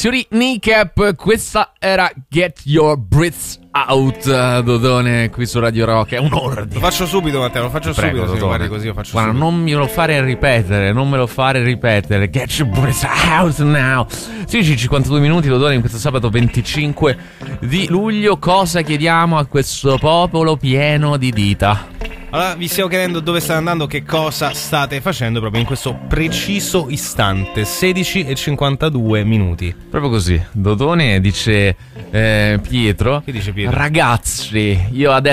Signori, Kneecap, questa era Get Your Breath Out, Dodone, qui su Radio Rock. È un'ora di... Lo faccio subito, Matteo, lo faccio Prego, subito. Se Dodone. guardi così, lo faccio Guarda, subito. non me lo fare ripetere. Get Your Breath Out now. 16:52 minuti, Dodone, in questo sabato 25 di luglio. Cosa chiediamo a questo popolo pieno di dita? Allora, vi stiamo chiedendo dove state andando, che cosa state facendo proprio in questo preciso istante. 16:52 minuti. Proprio così, Dodone dice Pietro. Che dice Pietro? Ragazzi, io adesso